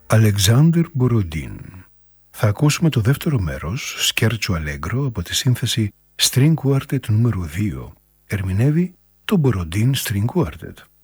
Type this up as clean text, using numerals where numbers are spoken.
Αλεξάνδρ Μποροντίν. Θα ακούσουμε το δεύτερο μέρος, Scherzo Allegro, από τη σύνθεση String Quartet νούμερο 2. Ερμηνεύει το Μποροντίν String Quartet.